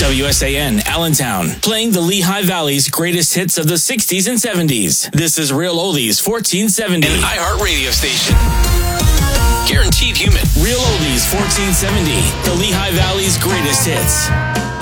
WSAN, Allentown, playing the Lehigh Valley's greatest hits of the 60s and 70s. This is Real Oldies 1470. An iHeart radio station. Guaranteed human. Real Oldies 1470, the Lehigh Valley's greatest hits.